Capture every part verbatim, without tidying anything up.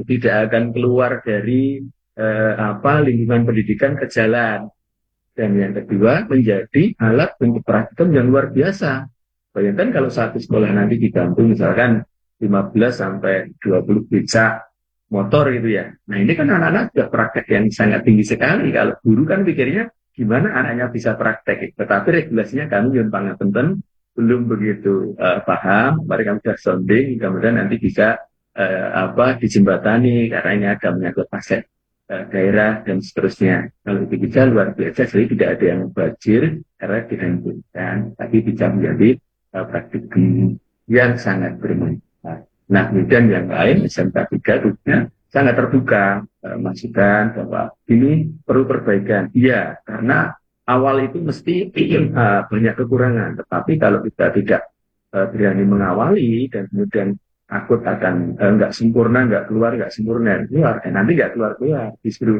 tidak akan keluar dari eh, apa lingkungan pendidikan ke jalan. Dan yang kedua, menjadi alat untuk praktikum yang luar biasa. Bayangkan kalau satu sekolah nanti dibantu misalkan lima belas sampai dua puluh becak motor gitu ya. Nah ini kan anak-anak sudah praktek yang sangat tinggi sekali. Kalau guru kan pikirnya gimana anaknya bisa praktek. Tetapi regulasinya kami yang pangapunten belum begitu uh, paham. Mari kami sudah sounding, kemudian nanti bisa uh, apa dijembatani karena ini ada menyangkut aset daerah dan seterusnya. Kalau itu bisa luar biasa, jadi tidak ada yang bajir karena dihancurkan, tapi bisa menjadi uh, praktik yang sangat bermanfaat. Nah, kemudian yang lain S M K tiga tentunya sangat terbuka uh, masukan bahwa ini perlu perbaikan. Iya, karena awal itu mesti uh, banyak kekurangan, tetapi kalau kita tidak uh, berani mengawali dan kemudian takut akan nggak eh, sempurna, nggak keluar, nggak sempurna keluar, eh, nanti nggak keluar keluar. Justru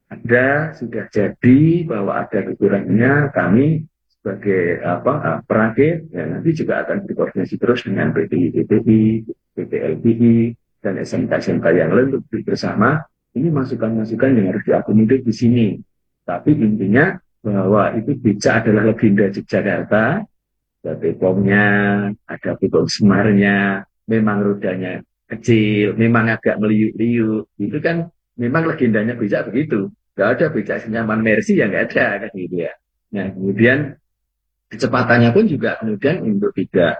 ada sudah jadi bahwa ada kekurangannya, kami sebagai apa uh, perakit ya, nanti juga akan berkoordinasi terus dengan P P I, P P I, P P L P I dan S M K S M K yang lain untuk bersama. Ini masukan-masukan yang harus diakomodir di sini. Tapi intinya bahwa itu becak adalah legenda Yogyakarta, ada Bepomnya, ada Bepom Semarnya. Memang rodanya kecil, memang agak meliuk-liuk, itu kan memang legendanya becak begitu. Gak ada becak senyaman Mercy yang nggak ada kan gitu ya. Nah kemudian kecepatannya pun juga kemudian untuk tidak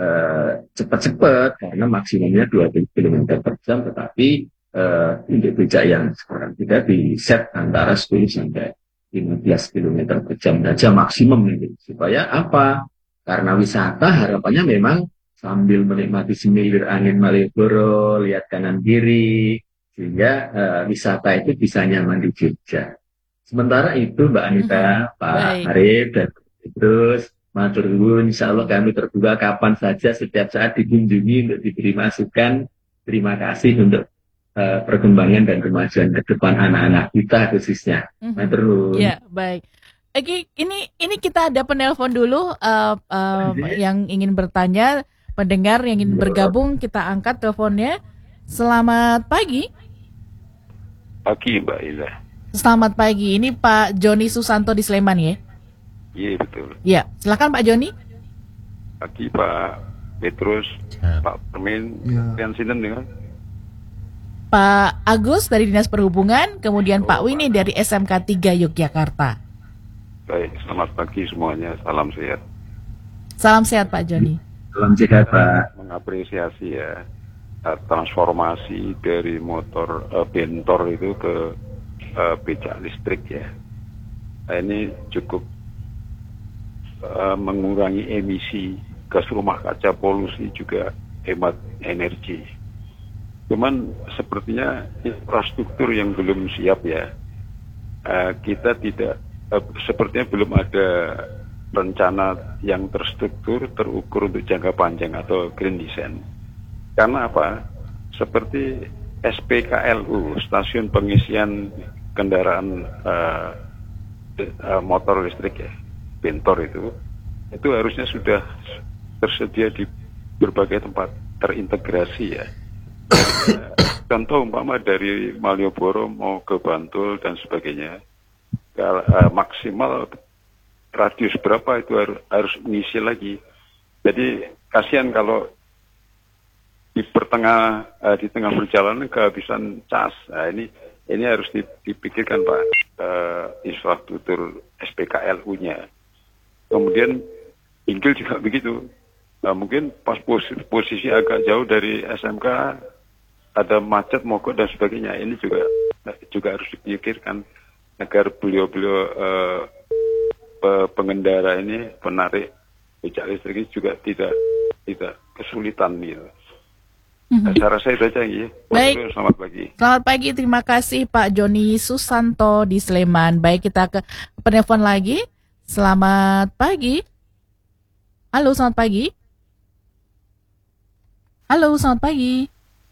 uh, cepat-cepat karena maksimumnya dua puluh kilometer per jam, tetapi uh, untuk becak yang sekarang tidak di set antara sepuluh sampai lima belas kilometer per jam saja maksimum gitu. Supaya apa? Karena wisata harapannya memang sambil menikmati semilir angin Malioboro, lihat kanan kiri, sehingga uh, wisata itu bisa nyaman di Jogja. Sementara itu Mbak Anita, mm-hmm. Pak Baik. Arif, dan terus matur nuwun, insya Allah kami terbuka kapan saja setiap saat dikunjungi untuk diberi masukan. Terima kasih untuk uh, perkembangan dan kemajuan ke depan anak-anak kita khususnya. Mm-hmm. Matur nuwun. Ya, baik. Oke, ini ini kita ada penelpon dulu uh, uh, yang ingin bertanya. Pendengar yang ingin bergabung, kita angkat teleponnya. Selamat pagi. Pagi Mbak Ila. Selamat pagi, ini Pak Joni Susanto di Sleman ya? Iya betul. Ya, silakan Pak Joni. Pagi Pak Petrus, ya. Pak Permin, dan sinten dengan Pak Agus dari Dinas Perhubungan, kemudian oh, Pak Winnie dari S M K tiga Yogyakarta. Baik, selamat pagi semuanya, salam sehat. Salam sehat Pak Joni. Salam sehat Pak. Mengapresiasi ya transformasi dari motor uh, bentor itu ke uh, becak listrik ya. Nah, ini cukup uh, mengurangi emisi gas rumah kaca, polusi, juga hemat energi. Cuman sepertinya infrastruktur yang belum siap ya. Uh, kita tidak uh, sepertinya belum ada rencana yang terstruktur, terukur untuk jangka panjang atau green design. Karena apa? Seperti S P K L U, stasiun pengisian kendaraan uh, uh, motor listrik ya, bentor itu, itu harusnya sudah tersedia di berbagai tempat, terintegrasi ya. uh, contoh umpama dari Malioboro mau ke Bantul dan sebagainya, kalau, uh, maksimal radius berapa itu harus, harus ngisi lagi. Jadi kasihan kalau di pertengah uh, di tengah perjalanan kehabisan cas. Nah, ini ini harus dipikirkan Pak, uh, infrastruktur S P K L U-nya. Kemudian Inggil juga begitu. Nah, mungkin pas posisi, posisi agak jauh dari S M K ada macet, mogok dan sebagainya. Ini juga juga harus dipikirkan agar beliau-beliau uh, pengendara ini, penarik becak listrik ini juga tidak tidak kesulitan gitu. Mm-hmm. Saya rasa itu aja ya. Baik. Selamat pagi. Selamat pagi, terima kasih Pak Joni Susanto di Sleman. Baik, kita ke penelpon lagi. Selamat pagi. Halo, selamat pagi. Halo, selamat pagi.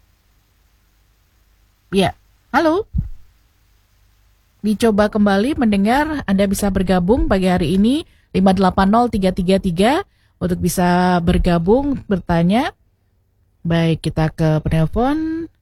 Ya, halo. Dicoba kembali mendengar, Anda bisa bergabung pagi hari ini lima delapan nol tiga tiga tiga untuk bisa bergabung, bertanya. Baik, kita ke penelpon.